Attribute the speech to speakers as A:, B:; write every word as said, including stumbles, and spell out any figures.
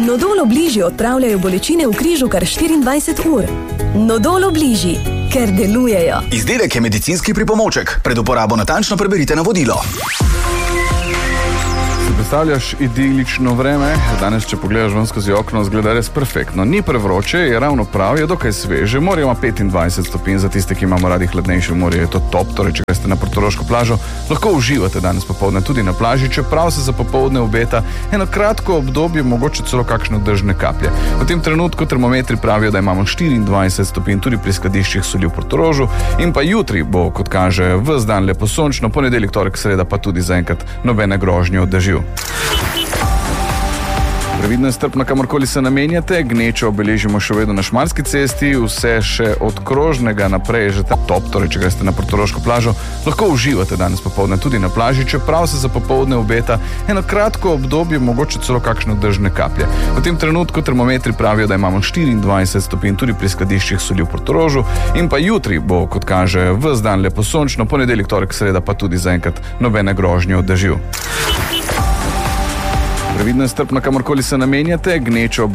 A: Nodol Obliži odpravljajo bolečine v križu kar štiriindvajset ur. Nodol Obliži, ker delujejo.
B: Izdelek je medicinski pripomoček. Pred uporabo natančno preberite navodilo.
C: Predstavljaš idilično vreme, danes, če pogledaš ven skozi okno, zgleda res perfektno. Ni prevroče, je ravno prav, je dokaj sveže, morje ima petindvajset stopinj, za tiste, ki imamo radi hladnejše morje, je to top, torej če greste na portoroško plažo, lahko uživate danes popoldne tudi na plaži, čeprav se za popoldne obeta eno kratko obdobje, mogoče celo kakšne dežne kaplje. V tem trenutku termometri pravijo, da imamo štiriindvajset stopinj tudi pri skladiščih soli v Portorožu in pa jutri bo, kot kaže, ves dan lepo sončno, ponedeljek, torek, sreda pa tudi zaenkrat nobene grožnje od dežju. Previdno in strpno, kamorkoli se namenjate, gnečo obeležimo še vedno na Šmarski cesti, vse še od Krožnega naprej je že ta top, torej če greste na portoroško plažo, lahko uživate danes popoldne tudi na plaži, čeprav se za popoldne obeta eno kratko obdobje, mogoče celo kakšne dežne kaplje. V tem trenutku termometri pravijo, da imamo štiriindvajset stopinj tudi pri skladiščih soli v Portorožu in pa jutri bo, kot kaže, ves dan lepo sončno, ponedeljek, torek, sreda pa tudi zaenkrat nobene grožnje od dežju. Previdno in strpno, kamorkoli se namenjate, gnečo